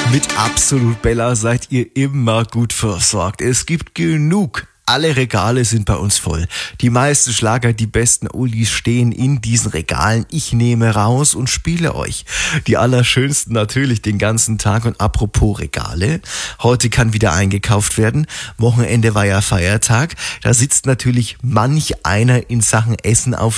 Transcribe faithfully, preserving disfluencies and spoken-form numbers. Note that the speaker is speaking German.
Mit Absolut Bella seid ihr immer gut versorgt. Es gibt genug. Alle Regale sind bei uns voll. Die meisten Schlager, die besten Oldies stehen in diesen Regalen. Ich nehme raus und spiele euch. Die allerschönsten natürlich den ganzen Tag. Und apropos Regale, heute kann wieder eingekauft werden. Wochenende war ja Feiertag. Da sitzt natürlich manch einer in Sachen Essen auf